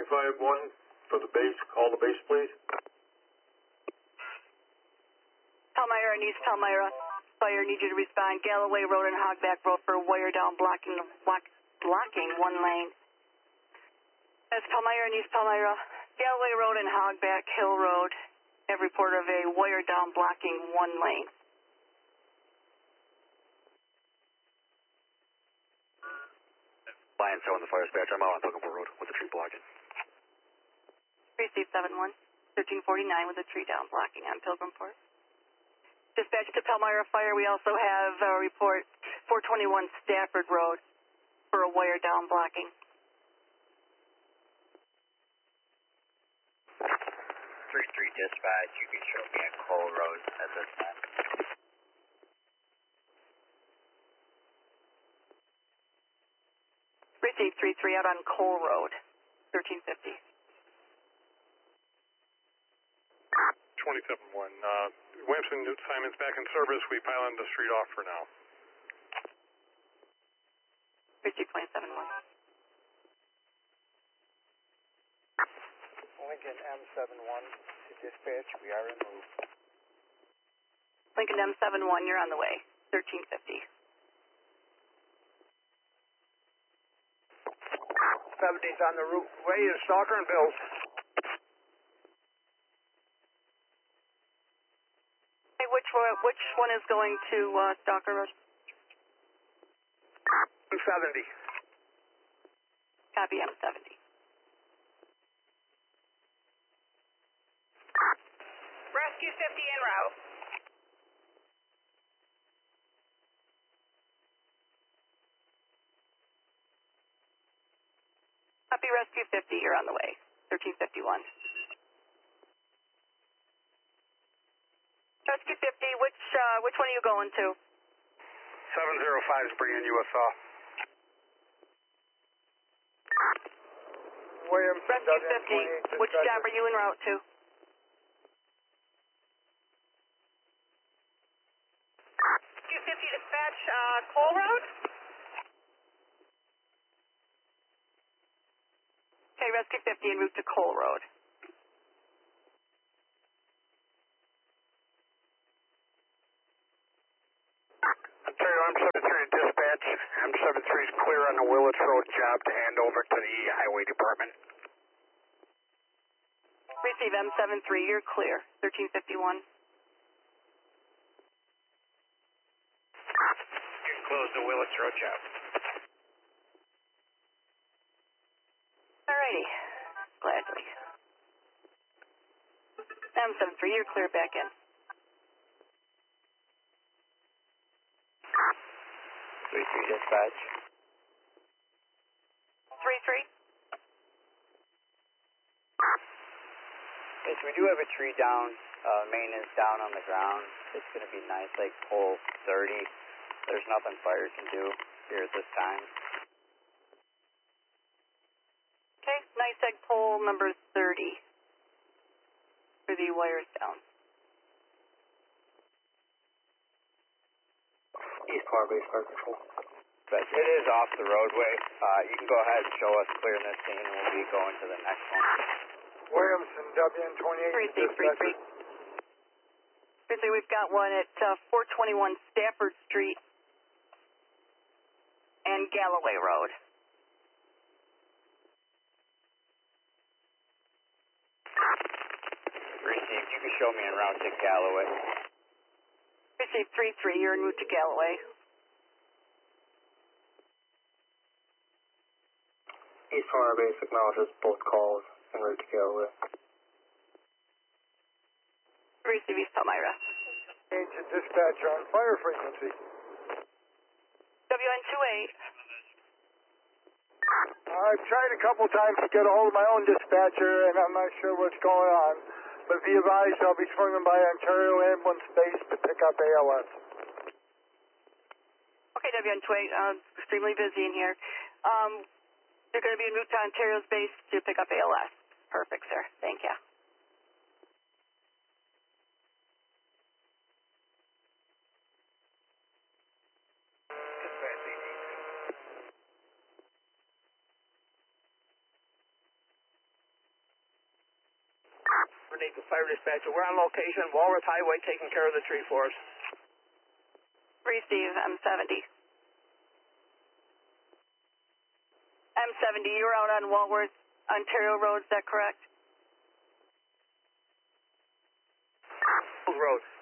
351 for the base. Call the base, please. Palmyra and East Palmyra. Fire, need you to respond. Galloway Road and Hogback Road for a wire down blocking one lane. That's Palmyra and East Palmyra. Galloway Road and Hogback Hill Road have reported of a wire down blocking one lane. Lion 7, the fire dispatch. I'm out on Pilgrim Road with the tree blocking. Receive 7-1, 1349 with a tree down blocking on Pilgrim Port. Dispatch to Palmyra Fire, we also have a report 421 Stafford Road for a wire down blocking. 3-3 dispatch, you can show me at Cole Road at this time. Receive 3-3 out on Cole Road, 1350. 27-1. Williamson, Simon's back in service. We pilot the street off for now. Receive 27-1. Lincoln M71 to dispatch. We are en route. Lincoln M71, you're on the way, 1350. 70's on the route. Way is Stalker and Bills. Hey, which one is going to Stalker Road? 70. Copy M70. Rescue 50 en route. Copy Rescue 50, you're on the way, 1351. Rescue 50, which one are you going to? 705 is bringing USO. Williams, Rescue 50, which job are you en route to? Rescue 50 dispatch, Cole Road. Okay, Rescue 50 en route to Cole Road. Ontario M73 to dispatch. M73 is clear on the Willits Road job to hand over to the Highway Department. Receive M73, you're clear, 1351. You can close the Willits Road job. Alrighty, gladly. M73, you're clear back in. 3-3 dispatch. 3-3. Yes, we do have a tree down. Maintenance down on the ground. It's going to be nice, like pole 30. There's nothing fire can do here at this time. Okay, nice egg pole number 30 for the wires down. East Car Base Fire Control. But it is off the roadway. You can go ahead and show us clearing this scene, and we'll be going to the next one. Williamson, WN28. 3-3. We've got one at 421 Stafford Street and Galloway Road. Received. You can show me en route to Galloway. Received 3-3, you're en route to Galloway. East Car Base acknowledges both calls en route to Galloway. Receive East Palmyra. Agent dispatch on fire frequency. WN28. I've tried a couple times to get a hold of my own dispatcher, and I'm not sure what's going on. But be advised, I'll be swinging by Ontario Ambulance Base to pick up ALS. Okay, WN28, extremely busy in here. You're going to be en route to Ontario's base to pick up ALS. Perfect, sir. Thank you. Eagle Fire Dispatcher. We're on location, Walworth Highway, taking care of the tree for us. Receive, M70. M70, you're out on Walworth, Ontario Road, is that correct? Road.